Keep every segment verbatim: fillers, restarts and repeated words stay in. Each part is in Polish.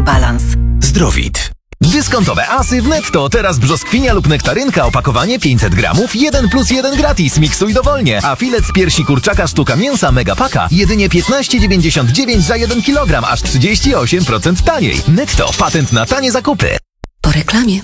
balans. Zdrowit. Dyskontowe asy w Netto. Teraz brzoskwinia lub nektarynka, opakowanie pięćset gramów, jeden plus jeden gratis. Miksuj dowolnie. A filet z piersi kurczaka sztuka mięsa Megapaka jedynie piętnaście dziewięćdziesiąt dziewięć za jeden kilogram, aż trzydzieści osiem procent taniej. Netto. Patent na tanie zakupy. Po reklamie.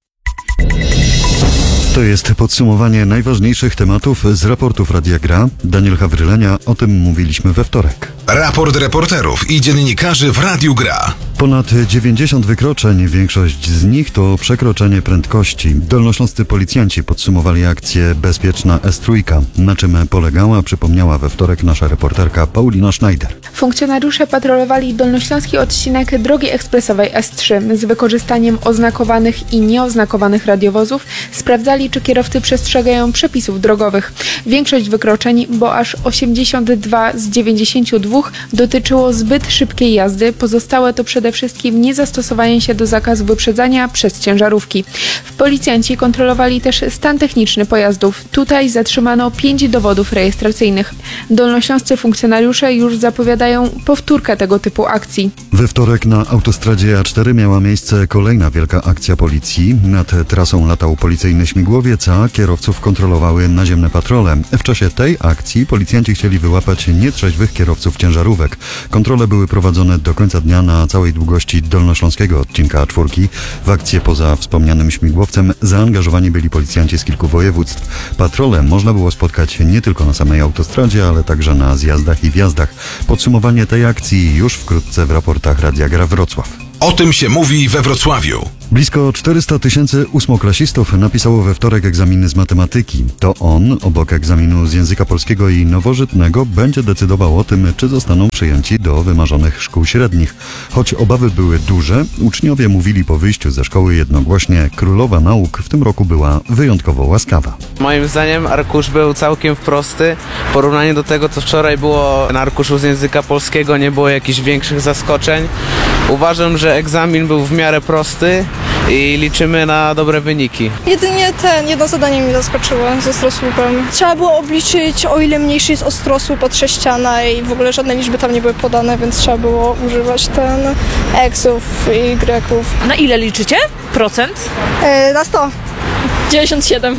To jest podsumowanie najważniejszych tematów z raportów Radia Gra. Daniel Hawrylenia, o tym mówiliśmy we wtorek. Raport reporterów i dziennikarzy w Radiu Gra. Ponad dziewięćdziesiąt wykroczeń, większość z nich to przekroczenie prędkości. Dolnośląscy policjanci podsumowali akcję Bezpieczna S trzy. Na czym polegała, przypomniała we wtorek nasza reporterka Paulina Schneider. Funkcjonariusze patrolowali dolnośląski odcinek drogi ekspresowej S trzy z wykorzystaniem oznakowanych i nieoznakowanych radiowozów. Sprawdzali, czy kierowcy przestrzegają przepisów drogowych. Większość wykroczeń, bo aż osiemdziesiąt dwa z dziewięćdziesięciu dwóch dotyczyło zbyt szybkiej jazdy. Pozostałe to przede wszystkim niezastosowanie się do zakazu wyprzedzania przez ciężarówki. Policjanci kontrolowali też stan techniczny pojazdów. Tutaj zatrzymano pięć dowodów rejestracyjnych. Dolnośląscy funkcjonariusze już zapowiadają powtórkę tego typu akcji. We wtorek na autostradzie A cztery miała miejsce kolejna wielka akcja policji. Nad trasą latał policyjny śmigłowiec, a kierowców kontrolowały naziemne patrole. W czasie tej akcji policjanci chcieli wyłapać nietrzeźwych kierowców ciężarówek. Kontrole były prowadzone do końca dnia na całej długości dolnośląskiego odcinka A cztery. W akcję poza wspomnianym śmigłowcem zaangażowani byli policjanci z kilku województw. Patrole można było spotkać nie tylko na samej autostradzie, ale także na zjazdach i wjazdach. Podsumowanie tej akcji już wkrótce w raportach Radia Gra Wrocław. O tym się mówi we Wrocławiu. Blisko czterysta tysięcy ósmoklasistów napisało we wtorek egzaminy z matematyki. To on, obok egzaminu z języka polskiego i nowożytnego, będzie decydował o tym, czy zostaną przyjęci do wymarzonych szkół średnich. Choć obawy były duże, uczniowie mówili po wyjściu ze szkoły jednogłośnie: królowa nauk w tym roku była wyjątkowo łaskawa. Moim zdaniem arkusz był całkiem prosty. W porównaniu do tego, co wczoraj było na arkuszu z języka polskiego, nie było jakichś większych zaskoczeń. Uważam, że egzamin był w miarę prosty i liczymy na dobre wyniki. Jedynie ten, jedno zadanie mi zaskoczyło z ostrosłupem. Trzeba było obliczyć, o ile mniejszy jest ostrosłup od sześciana i w ogóle żadne liczby tam nie były podane, więc trzeba było używać ten eksów i greków. Na ile liczycie? Procent? E, na sto. dziewięćdziesiąt siedem.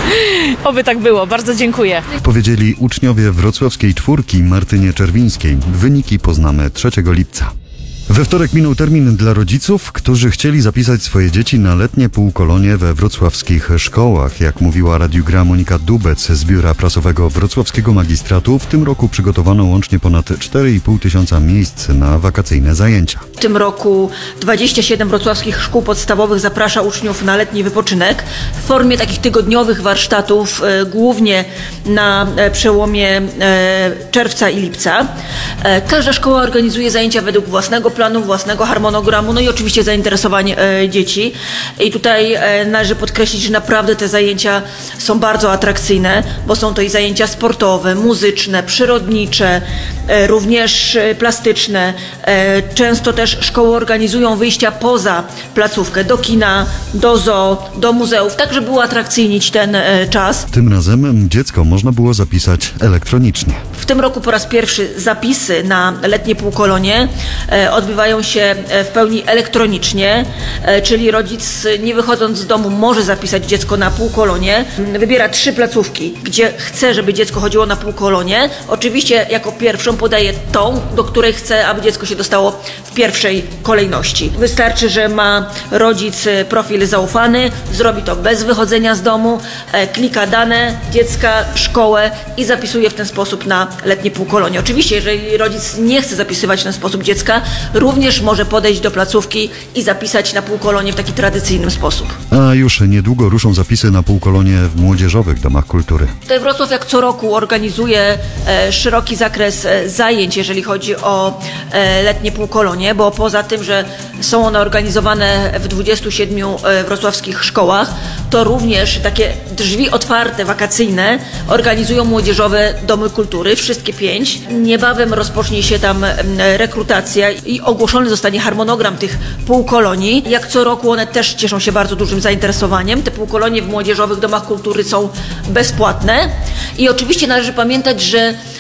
Oby tak było, bardzo dziękuję. Powiedzieli uczniowie wrocławskiej czwórki Martynie Czerwińskiej. Wyniki poznamy trzeciego lipca. We wtorek minął termin dla rodziców, którzy chcieli zapisać swoje dzieci na letnie półkolonie we wrocławskich szkołach. Jak mówiła Radiu Gra Monika Dubec z Biura Prasowego Wrocławskiego Magistratu, w tym roku przygotowano łącznie ponad cztery i pół tysiąca miejsc na wakacyjne zajęcia. W tym roku dwadzieścia siedem wrocławskich szkół podstawowych zaprasza uczniów na letni wypoczynek w formie takich tygodniowych warsztatów, e, głównie na e, przełomie e, czerwca i lipca. E, każda szkoła organizuje zajęcia według własnego planu, własnego harmonogramu, no i oczywiście zainteresowań e, dzieci. I tutaj e, należy podkreślić, że naprawdę te zajęcia są bardzo atrakcyjne, bo są to i zajęcia sportowe, muzyczne, przyrodnicze, e, również e, plastyczne. E, często też szkoły organizują wyjścia poza placówkę, do kina, do zoo, do muzeów, tak żeby uatrakcyjnić ten e, czas. Tym razem dziecko można było zapisać elektronicznie. W tym roku po raz pierwszy zapisy na letnie półkolonie e, odbywają się w pełni elektronicznie, e, czyli rodzic, nie wychodząc z domu, może zapisać dziecko na półkolonie. Wybiera trzy placówki, gdzie chce, żeby dziecko chodziło na półkolonie. Oczywiście jako pierwszą podaje tą, do której chce, aby dziecko się dostało w pierwszej kolejności. Wystarczy, że ma rodzic profil zaufany, zrobi to bez wychodzenia z domu, e, klika dane dziecka, szkołę i zapisuje w ten sposób na letnie półkolonie. Oczywiście, jeżeli rodzic nie chce zapisywać w ten sposób dziecka, również może podejść do placówki i zapisać na półkolonie w taki tradycyjny sposób. A już niedługo ruszą zapisy na półkolonie w młodzieżowych domach kultury. Tutaj Wrocław jak co roku organizuje e, szeroki zakres e, zajęć, jeżeli chodzi o e, letnie półkolonie, bo poza tym, że są one organizowane w dwudziestu siedmiu e, wrocławskich szkołach, to również takie drzwi otwarte, wakacyjne organizują młodzieżowe domy kultury, wszystkie pięć. Niebawem rozpocznie się tam e, rekrutacja i ogłoszony zostanie harmonogram tych półkolonii. Jak co roku one też cieszą się bardzo dużym zainteresowaniem. Te półkolonie w młodzieżowych domach kultury są bezpłatne i oczywiście należy pamiętać, że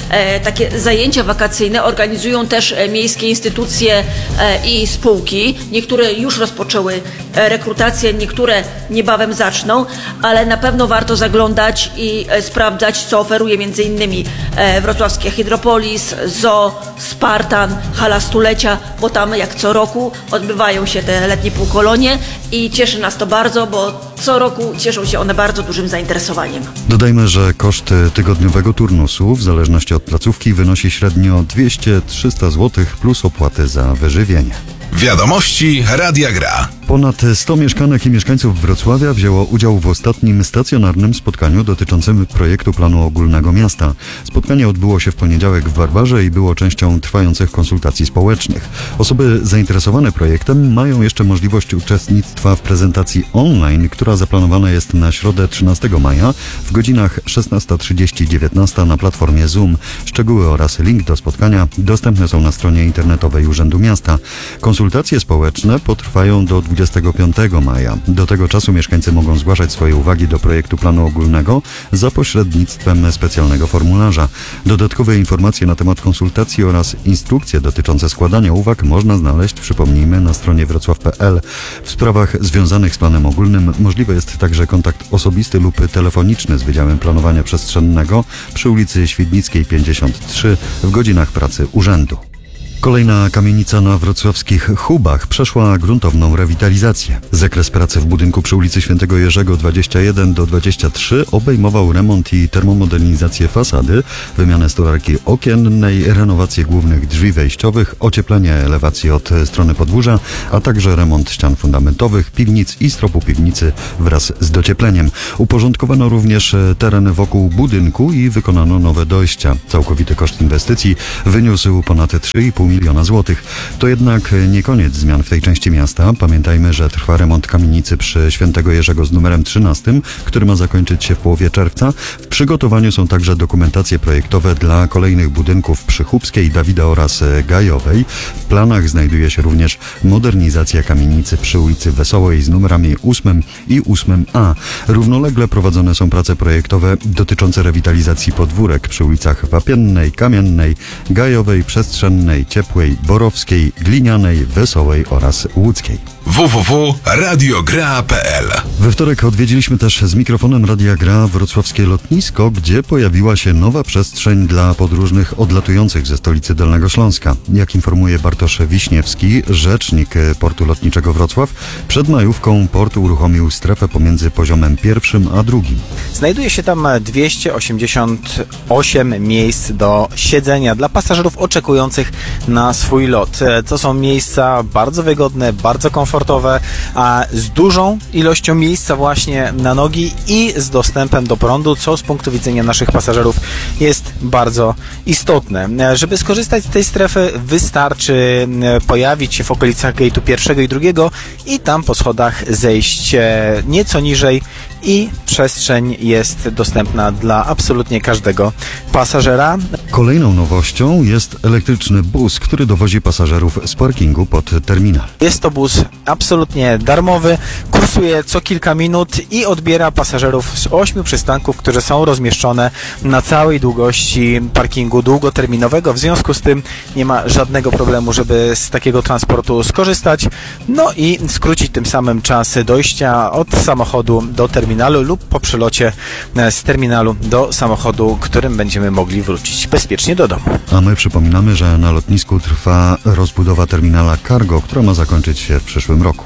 e, takie zajęcia wakacyjne organizują też e, miejskie instytucje e, i spółki. Niektóre już rozpoczęły e, rekrutację, niektóre niebawem zaczną, ale na pewno warto zaglądać i e, sprawdzać, co oferuje między innymi e, wrocławskie Hydropolis, Zoo, Spartan, Hala Stulecia, bo tam jak co roku odbywają się te letnie półkolonie i cieszy nas to bardzo, bo co roku cieszą się one bardzo dużym zainteresowaniem. Dodajmy, że koszt tygodniowego turnusu w zależności od placówki wynosi średnio dwieście do trzystu złotych plus opłaty za wyżywienie. Wiadomości Radia Gra. Ponad sto mieszkanek i mieszkańców Wrocławia wzięło udział w ostatnim stacjonarnym spotkaniu dotyczącym projektu planu ogólnego miasta. Spotkanie odbyło się w poniedziałek w Barbarze i było częścią trwających konsultacji społecznych. Osoby zainteresowane projektem mają jeszcze możliwość uczestnictwa w prezentacji online, która zaplanowana jest na środę trzynastego maja w godzinach szesnasta trzydzieści do dziewiętnastej na platformie Zoom. Szczegóły oraz link do spotkania dostępne są na stronie internetowej Urzędu Miasta. Konsultacje społeczne potrwają do dwudziestego piątego maja. Do tego czasu mieszkańcy mogą zgłaszać swoje uwagi do projektu planu ogólnego za pośrednictwem specjalnego formularza. Dodatkowe informacje na temat konsultacji oraz instrukcje dotyczące składania uwag można znaleźć, przypomnijmy, na stronie wrocław kropka p l. W sprawach związanych z planem ogólnym możliwy jest także kontakt osobisty lub telefoniczny z Wydziałem Planowania Przestrzennego przy ulicy Świdnickiej pięćdziesiąt trzy w godzinach pracy urzędu. Kolejna kamienica na wrocławskich Hubach przeszła gruntowną rewitalizację. Zakres pracy w budynku przy ulicy Świętego Jerzego dwadzieścia jeden do dwudziestego trzeciego obejmował remont i termomodernizację fasady, wymianę stolarki okiennej, renowację głównych drzwi wejściowych, ocieplenie elewacji od strony podwórza, a także remont ścian fundamentowych, piwnic i stropu piwnicy wraz z dociepleniem. Uporządkowano również teren wokół budynku i wykonano nowe dojścia. Całkowity koszt inwestycji wyniósł ponad trzy i pół miliona złotych. To jednak nie koniec zmian w tej części miasta. Pamiętajmy, że trwa remont kamienicy przy Świętego Jerzego z numerem trzynastym, który ma zakończyć się w połowie czerwca. W przygotowaniu są także dokumentacje projektowe dla kolejnych budynków przy Chubskiej, Dawida oraz Gajowej. W planach znajduje się również modernizacja kamienicy przy ulicy Wesołej z numerami ósmym i ósmym A. Równolegle prowadzone są prace projektowe dotyczące rewitalizacji podwórek przy ulicach Wapiennej, Kamiennej, Gajowej, Przestrzennej, Ciepłej, Borowskiej, Glinianej, Wesołej oraz Łódzkiej. w w w kropka radiogra kropka p l. We wtorek odwiedziliśmy też z mikrofonem Radia Gra wrocławskie lotnisko, gdzie pojawiła się nowa przestrzeń dla podróżnych odlatujących ze stolicy Dolnego Śląska. Jak informuje Bartosz Wiśniewski, rzecznik Portu Lotniczego Wrocław, przed majówką port uruchomił strefę pomiędzy poziomem pierwszym a drugim. Znajduje się tam dwieście osiemdziesiąt osiem miejsc do siedzenia dla pasażerów oczekujących na swój lot. To są miejsca bardzo wygodne, bardzo komfortowe, a z dużą ilością miejsca właśnie na nogi i z dostępem do prądu, co z punktu widzenia naszych pasażerów jest bardzo istotne. Żeby skorzystać z tej strefy, wystarczy pojawić się w okolicach gate'u pierwszego i drugiego i tam po schodach zejść nieco niżej i przestrzeń jest dostępna dla absolutnie każdego pasażera. Kolejną nowością jest elektryczny bus, który dowozi pasażerów z parkingu pod terminal. Jest to bus absolutnie darmowy, kursuje co kilka minut i odbiera pasażerów z ośmiu przystanków, które są rozmieszczone na całej długości parkingu długoterminowego. W związku z tym nie ma żadnego problemu, żeby z takiego transportu skorzystać, no i skrócić tym samym czas dojścia od samochodu do terminalu lub po przylocie z terminalu do samochodu, którym będziemy mogli wrócić bezpiecznie do domu. A my przypominamy, że na lotnisku trwa rozbudowa terminala cargo, która ma zakończyć się w przyszłym roku.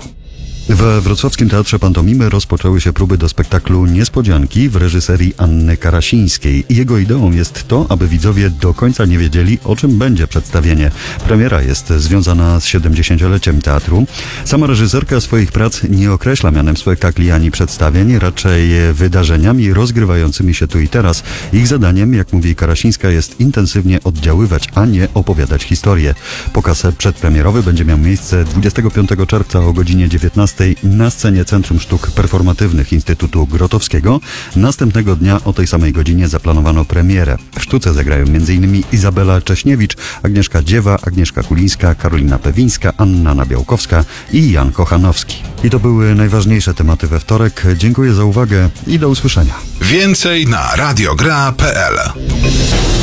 We Wrocławskim Teatrze Pantomimy rozpoczęły się próby do spektaklu Niespodzianki w reżyserii Anny Karasińskiej. Jego ideą jest to, aby widzowie do końca nie wiedzieli, o czym będzie przedstawienie. Premiera jest związana z siedemdziesięcioleciem teatru. Sama reżyserka swoich prac nie określa mianem spektakli ani przedstawień, raczej wydarzeniami rozgrywającymi się tu i teraz. Ich zadaniem, jak mówi Karasińska, jest intensywnie oddziaływać, a nie opowiadać historię. Pokaz przedpremierowy będzie miał miejsce dwudziestego piątego czerwca o godzinie dziewiętnastej na scenie Centrum Sztuk Performatywnych Instytutu Grotowskiego. Następnego dnia o tej samej godzinie zaplanowano premierę. W sztuce zagrają m.in. Izabela Cześniewicz, Agnieszka Dziewa, Agnieszka Kulińska, Karolina Pewińska, Anna Nabiałkowska i Jan Kochanowski. I to były najważniejsze tematy we wtorek. Dziękuję za uwagę i do usłyszenia. Więcej na radiogra kropka p l.